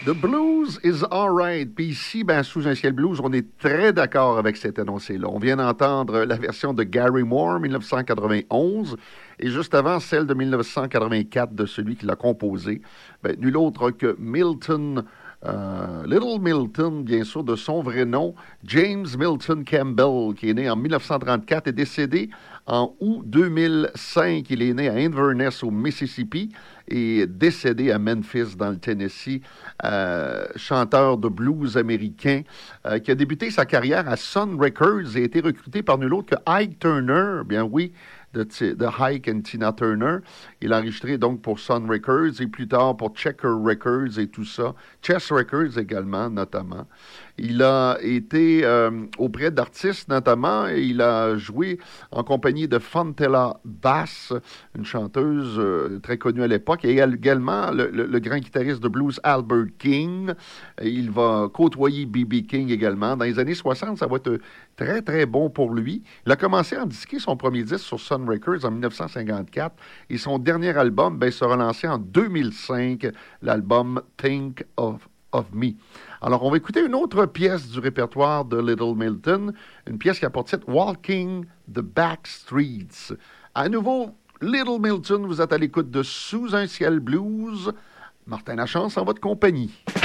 The blues is alright. Puis ici, sous un ciel blues, on est très d'accord avec cet énoncé-là. On vient d'entendre la version de Gary Moore, 1991, et juste avant, celle de 1984 de celui qui l'a composé. Nul autre que Milton, Little Milton, bien sûr, de son vrai nom, James Milton Campbell, qui est né en 1934 et décédé en août 2005. Il est né à Inverness, au Mississippi, et décédé à Memphis, dans le Tennessee, chanteur de blues américain, qui a débuté sa carrière à Sun Records et a été recruté par nul autre que Ike Turner, bien oui, de Ike et Tina Turner. Il a enregistré donc pour Sun Records et plus tard pour Checker Records et tout ça. Chess Records également, notamment. Il a été auprès d'artistes, notamment, et il a joué en compagnie de Fontella Bass, une chanteuse très connue à l'époque, et également le grand guitariste de blues Albert King. Il va côtoyer B.B. King également. Dans les années 60, ça va être très, très bon pour lui. Il a commencé à disquer son premier disque sur Sun Records en 1954, et son dernier album sera lancé en 2005, l'album Think of Me. Alors, on va écouter une autre pièce du répertoire de Little Milton, une pièce qui a pour titre Walking the Back Streets. À nouveau, Little Milton, vous êtes à l'écoute de Sous un ciel blues. Martin Lachance en votre compagnie.